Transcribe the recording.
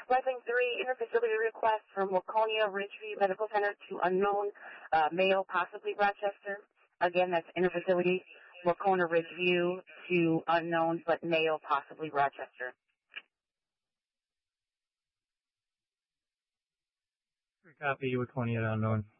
Resident 3, interfacility request from Waconia Ridgeview Medical Center to unknown male, possibly Rochester. Again, that's interfacility, Waconia Ridgeview to unknown but male, possibly Rochester. Copy, Waconia unknown.